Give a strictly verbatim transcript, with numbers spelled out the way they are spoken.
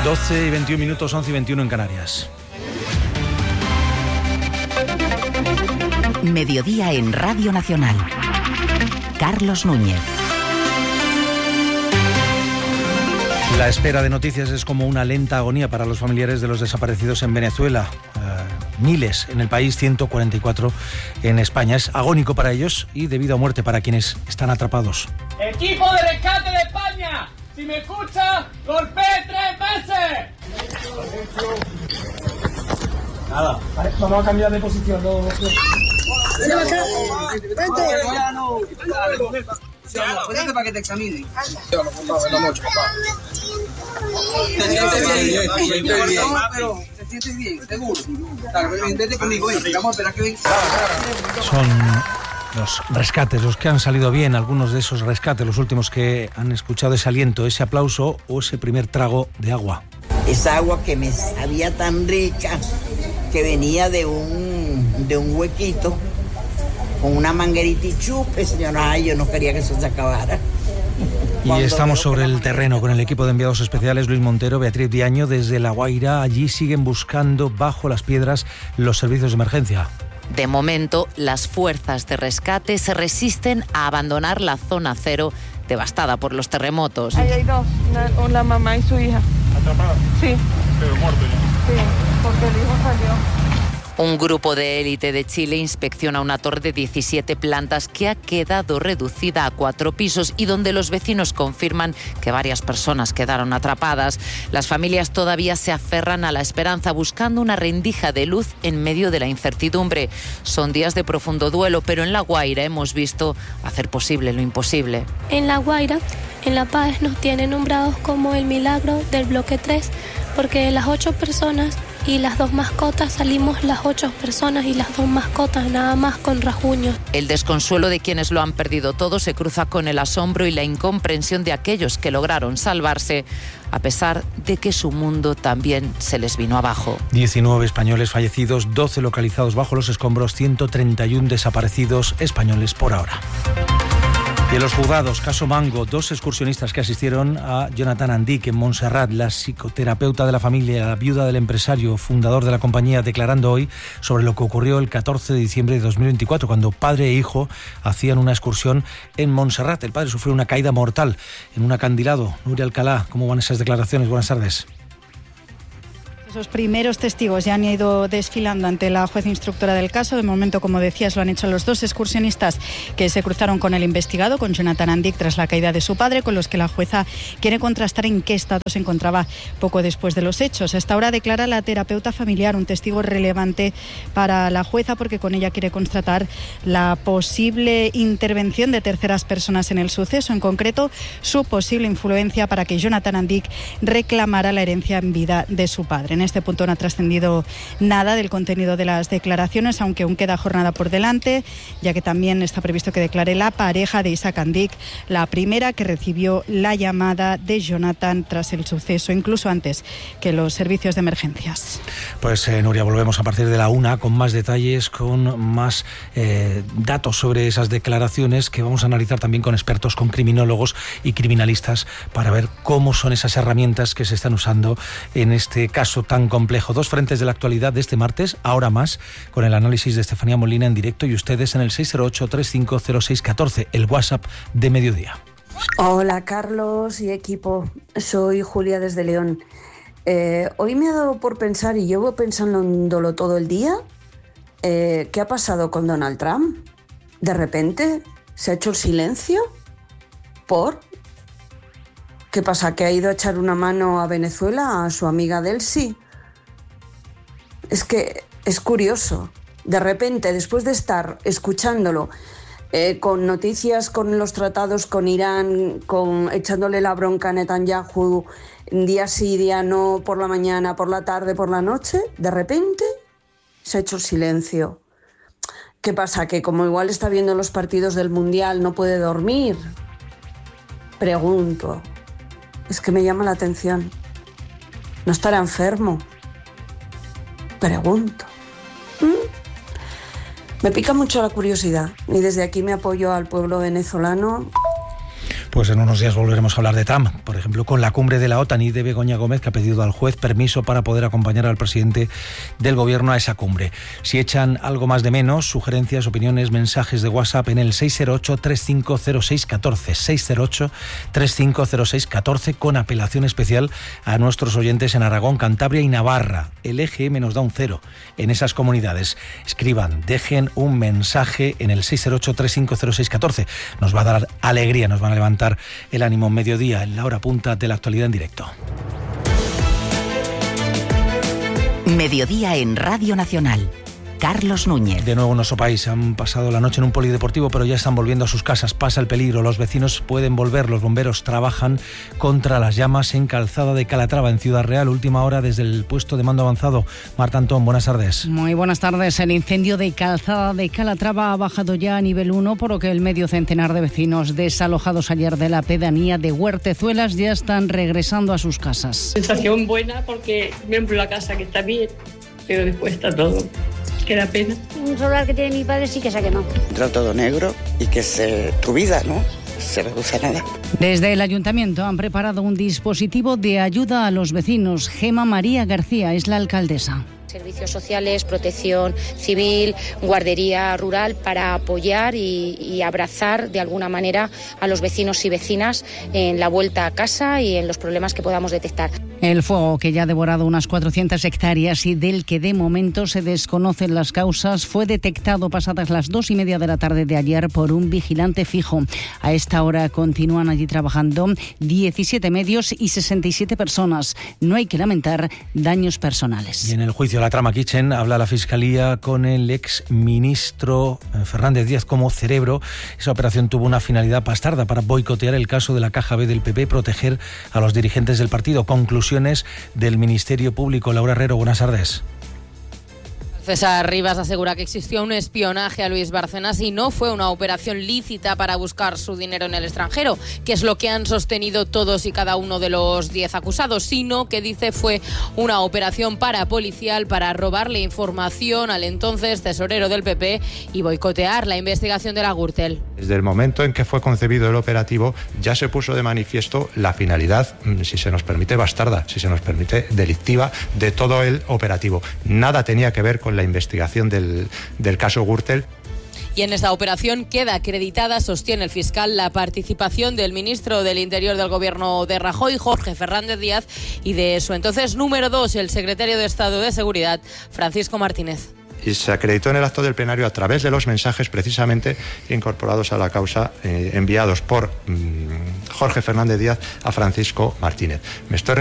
doce y veintiún minutos, once y veintiuno en Canarias. Mediodía en Radio Nacional. Carlos Núñez. La espera de noticias es como una lenta agonía para los familiares de los desaparecidos en Venezuela. Uh, miles en el país, ciento cuarenta y cuatro en España. Es agónico para ellos y debido a muerte para quienes están atrapados. ¡Equipo de rescate de España! Si me escucha, golpee tres veces. Nada, vale, vamos a cambiar de posición. No, no, Ponete para que te examinen. Te sientes bien, pero te sientes bien, seguro. Vente conmigo, vamos a esperar que venga. Son los rescates, los que han salido bien, algunos de esos rescates, los últimos que han escuchado ese aliento, ese aplauso o ese primer trago de agua. Esa agua que me sabía tan rica, que venía de un, de un huequito, con una manguerita y chupe, señora. Ay, yo no quería que eso se acabara. Y estamos sobre el terreno con el equipo de enviados especiales Luis Montero, Beatriz Diaño, desde La Guaira. Allí siguen buscando bajo las piedras los servicios de emergencia. De momento, las fuerzas de rescate se resisten a abandonar la zona cero devastada por los terremotos. Ahí hay dos, una, la mamá y su hija. ¿Atrapada? Sí. Pero muerto ya. Sí, porque el hijo salió. Un grupo de élite de Chile inspecciona una torre de diecisiete plantas que ha quedado reducida a cuatro pisos y donde los vecinos confirman que varias personas quedaron atrapadas. Las familias todavía se aferran a la esperanza buscando una rendija de luz en medio de la incertidumbre. Son días de profundo duelo, pero en La Guaira hemos visto hacer posible lo imposible. En La Guaira, en La Paz, nos tienen nombrados como el milagro del bloque tres, porque las ocho personas y las dos mascotas salimos las ocho personas y las dos mascotas nada más con rasguños. El desconsuelo de quienes lo han perdido todo se cruza con el asombro y la incomprensión de aquellos que lograron salvarse, a pesar de que su mundo también se les vino abajo. diecinueve españoles fallecidos, doce localizados bajo los escombros, ciento treinta y uno desaparecidos españoles por ahora. Y en los juzgados, caso Mango, dos excursionistas que asistieron a Jonathan Andic en Montserrat, la psicoterapeuta de la familia, la viuda del empresario, fundador de la compañía, declarando hoy sobre lo que ocurrió el catorce de diciembre de dos mil veinticuatro, cuando padre e hijo hacían una excursión en Montserrat. El padre sufrió una caída mortal en un acantilado. Nuria Alcalá, ¿cómo van esas declaraciones? Buenas tardes. Esos primeros testigos ya han ido desfilando ante la jueza instructora del caso. De momento, como decías, lo han hecho los dos excursionistas que se cruzaron con el investigado, con Jonathan Andic, tras la caída de su padre, con los que la jueza quiere contrastar en qué estado se encontraba poco después de los hechos. Hasta ahora declara la terapeuta familiar, un testigo relevante para la jueza, porque con ella quiere constatar la posible intervención de terceras personas en el suceso, en concreto su posible influencia para que Jonathan Andic reclamara la herencia en vida de su padre. En este punto no ha trascendido nada del contenido de las declaraciones, aunque aún queda jornada por delante, ya que también está previsto que declare la pareja de Isaac Andic, la primera que recibió la llamada de Jonathan tras el suceso, incluso antes que los servicios de emergencias. Pues eh, Nuria, volvemos a partir de la una con más detalles, con más eh, datos sobre esas declaraciones que vamos a analizar también con expertos, con criminólogos y criminalistas, para ver cómo son esas herramientas que se están usando en este caso tan complejo. Dos frentes de la actualidad de este martes, ahora más, con el análisis de Estefanía Molina en directo y ustedes en el seis cero ocho, tres cinco cero seis uno cuatro, el WhatsApp de Mediodía. Hola Carlos y equipo, soy Julia desde León. Eh, hoy me ha dado por pensar, y llevo pensándolo todo el día, eh, ¿qué ha pasado con Donald Trump? De repente se ha hecho el silencio. ¿Por? ¿Qué pasa? ¿Que ha ido a echar una mano a Venezuela, a su amiga Delcy? Es que es curioso. De repente, después de estar escuchándolo eh, con noticias, con los tratados con Irán, con echándole la bronca a Netanyahu, día sí, día no, por la mañana, por la tarde, por la noche, de repente se ha hecho el silencio. ¿Qué pasa? ¿Que como igual está viendo los partidos del Mundial no puede dormir? Pregunto. Es que me llama la atención. ¿No estará enfermo? Pregunto. ¿Mm? Me pica mucho la curiosidad y desde aquí me apoyo al pueblo venezolano. Pues en unos días volveremos a hablar de Trump, por ejemplo, con la cumbre de la OTAN y de Begoña Gómez, que ha pedido al juez permiso para poder acompañar al presidente del gobierno a esa cumbre. Si echan algo más de menos, sugerencias, opiniones, mensajes de WhatsApp en el seis cero ocho, tres cinco cero seis uno cuatro, seis cero ocho, tres cinco cero seis uno cuatro, con apelación especial a nuestros oyentes en Aragón, Cantabria y Navarra. El E G M nos da un cero en esas comunidades. Escriban, dejen un mensaje en el seis cero ocho, tres cinco cero seis uno cuatro. Nos va a dar alegría, nos van a levantar el ánimo. Mediodía, en la hora punta de la actualidad en directo. Mediodía en Radio Nacional. Carlos Núñez. De nuevo en nuestro país. Han pasado la noche en un polideportivo, pero ya están volviendo a sus casas. Pasa el peligro. Los vecinos pueden volver. Los bomberos trabajan contra las llamas en Calzada de Calatrava, en Ciudad Real. Última hora desde el puesto de mando avanzado. Marta Antón, buenas tardes. Muy buenas tardes. El incendio de Calzada de Calatrava ha bajado ya a nivel uno, por lo que el medio centenar de vecinos desalojados ayer de la pedanía de Huertezuelas ya están regresando a sus casas. Sensación buena porque miembro de la casa que está bien, pero después está todo. Que da pena. Un solar que tiene mi padre sí que se ha quemado. Entra todo negro y que se, tu vida, ¿no? Se reduce a nada. Desde el ayuntamiento han preparado un dispositivo de ayuda a los vecinos. Gema María García es la alcaldesa. Servicios sociales, protección civil, guardería rural, para apoyar y, y abrazar de alguna manera a los vecinos y vecinas en la vuelta a casa y en los problemas que podamos detectar. El fuego, que ya ha devorado unas cuatrocientas hectáreas y del que de momento se desconocen las causas, fue detectado pasadas las dos y media de la tarde de ayer por un vigilante fijo. A esta hora continúan allí trabajando diecisiete medios y sesenta y siete personas. No hay que lamentar daños personales. Y en el juicio la trama Kitchen habla la Fiscalía con el ex ministro Fernández Díaz como cerebro. Esa operación tuvo una finalidad bastarda para boicotear el caso de la Caja B del P P, proteger a los dirigentes del partido. Conclusiones del Ministerio Público. Laura Herrero, buenas tardes. César Rivas asegura que existió un espionaje a Luis Bárcenas y no fue una operación lícita para buscar su dinero en el extranjero, que es lo que han sostenido todos y cada uno de los diez acusados, sino que dice fue una operación parapolicial para robarle información al entonces tesorero del P P y boicotear la investigación de la Gürtel. Desde el momento en que fue concebido el operativo ya se puso de manifiesto la finalidad, si se nos permite bastarda, si se nos permite delictiva, de todo el operativo. Nada tenía que ver con la investigación del, del caso Gürtel. Y en esta operación queda acreditada, sostiene el fiscal, la participación del ministro del Interior del gobierno de Rajoy, Jorge Fernández Díaz, y de su entonces número dos, el secretario de Estado de Seguridad, Francisco Martínez. Y se acreditó en el acto del plenario a través de los mensajes precisamente incorporados a la causa, eh, enviados por mmm, Jorge Fernández Díaz a Francisco Martínez. Me estoy